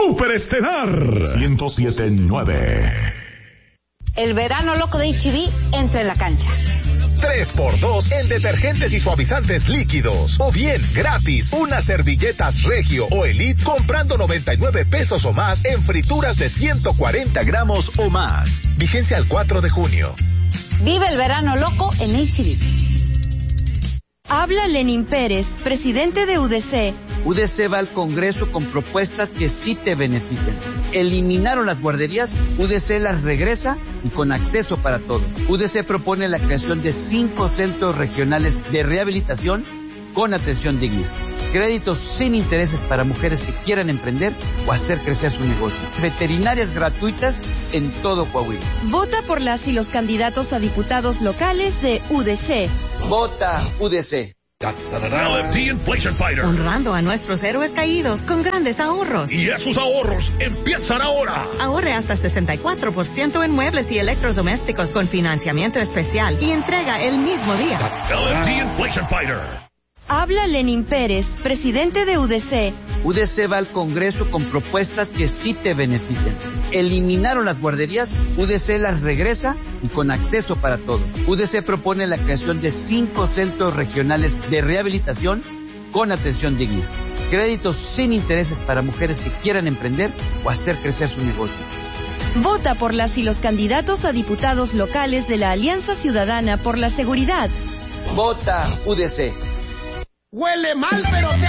Superestelar 107.9. El verano loco de H-E-B entra en la cancha. 3x2 en detergentes y suavizantes líquidos. O bien, gratis, unas servilletas Regio o Elite comprando 99 pesos o más en frituras de 140 gramos o más. Vigencia al 4 de junio. Vive el verano loco en H-E-B. Habla Lenín Pérez, presidente de UDC. UDC va al Congreso con propuestas que sí te benefician. Eliminaron las guarderías, UDC las regresa y con acceso para todos. UDC propone la creación de 5 centros regionales de rehabilitación con atención digna. Créditos sin intereses para mujeres que quieran emprender o hacer crecer su negocio. Veterinarias gratuitas en todo Coahuila. Vota por las y los candidatos a diputados locales de UDC. Vota UDC. LFT Inflation Fighter. Honrando a nuestros héroes caídos con grandes ahorros. Y esos ahorros empiezan ahora. Ahorre hasta 64% en muebles y electrodomésticos con financiamiento especial y entrega el mismo día. LFT Inflation Fighter. Habla Lenín Pérez, presidente de UDC. UDC va al Congreso con propuestas que sí te benefician. Eliminaron las guarderías, UDC las regresa y con acceso para todos. UDC propone la creación de 5 centros regionales de rehabilitación con atención digna. Créditos sin intereses para mujeres que quieran emprender o hacer crecer su negocio. Vota por las y los candidatos a diputados locales de la Alianza Ciudadana por la Seguridad. Vota UDC. Huele mal, pero